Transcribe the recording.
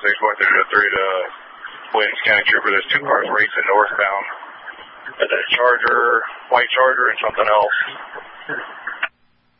6.3 to Williams County Trooper. There's two cars racing northbound. A Charger, white Charger, and something else.